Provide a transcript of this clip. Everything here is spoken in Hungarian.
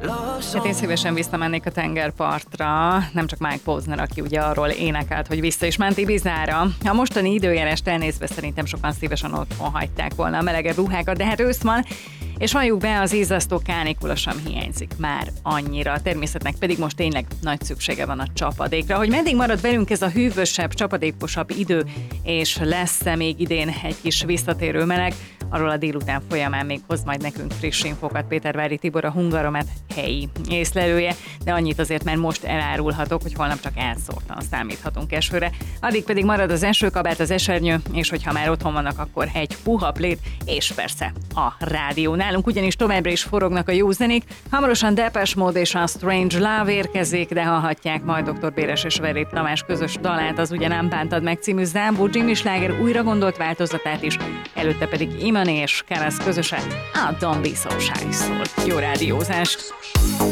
Hát én szívesen visszamennék a tengerpartra, nem csak Mike Posner, aki ugye arról énekelt, hogy vissza is ment Ibizára. A mostani időjárást elnézve szerintem sokan szívesen otthon hagyták volna a melegebb ruhákat, de hát ősz van, és valljuk be, az izzasztó kánikula sem hiányzik már annyira. A természetnek pedig most tényleg nagy szüksége van a csapadékra. Hogy meddig marad velünk ez a hűvösebb, csapadékosabb idő, és lesz-e még idén egy kis visszatérő meleg, arról a délután folyamán még hoz majd nekünk friss infokat Pétervári Tibor, a Hungaromet helyi észlelője, de annyit azért már most elárulhatok, hogy holnap csak elszórtan számíthatunk esőre. Addig pedig marad az esőkabát, az esernyő, és hogyha már otthon vannak, akkor egy puha plét, és persze a rádió. Nálunk ugyanis továbbra is forognak a jó zenék, hamarosan Depeche Mode és a Strange Love érkezik, de hallhatják majd Dr. Béres és Verép Tamás közös dalát, az Ugye nem bántad meg című Zámbó Jimmy sláger újra gondolt változatát is, előtte pedig Imani és Karasz közösen a Don't Be So Shy szólt. Jó rádiózást!